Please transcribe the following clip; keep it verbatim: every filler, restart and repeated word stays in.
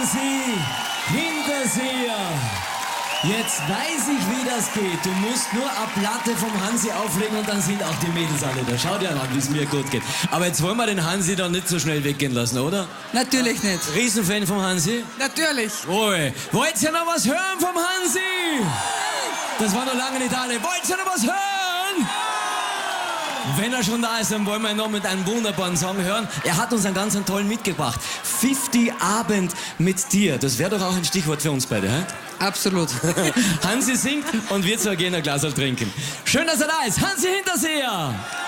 Hansi Hinterseher. Jetzt weiß ich, wie das geht. Du musst nur eine Platte vom Hansi auflegen und dann sind auch die Mädels alle da. Schau dir an, wie es mir gut geht. Aber jetzt wollen wir den Hansi doch nicht so schnell weggehen lassen, oder? Natürlich nicht. Riesenfan vom Hansi? Natürlich. Ruhe. Wollt ihr noch was hören vom Hansi? Das war noch lange nicht alle. Wollt ihr noch was hören? Wenn er schon da ist, dann wollen wir ihn noch mit einem wunderbaren Song hören. Er hat uns einen ganz tollen mitgebracht. fünfzig Abend mit dir. Das wäre doch auch ein Stichwort für uns beide, hä? Absolut. Hansi singt und wir zwei gehen ein Glas trinken. Schön, dass er da ist. Hansi Hinterseher!